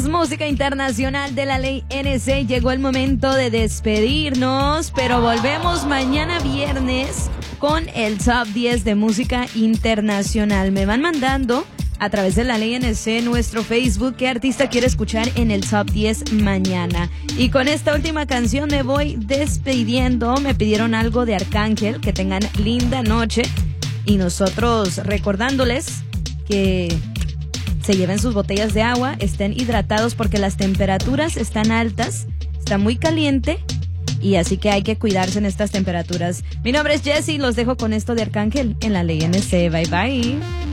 es música internacional de la ley NC. Llegó el momento de despedirnos, pero volvemos mañana viernes con el Top 10 de música internacional. Me van mandando a través de la ley NC nuestro Facebook qué artista quiere escuchar en el Top 10 mañana. Y con esta última canción me voy despidiendo. Me pidieron algo de Arcángel. Que tengan linda noche. Y nosotros recordándoles que se lleven sus botellas de agua, estén hidratados porque las temperaturas están altas, está muy caliente y así que hay que cuidarse en estas temperaturas. Mi nombre es Jessie, los dejo con esto de Arcángel en la ley NC. Bye bye.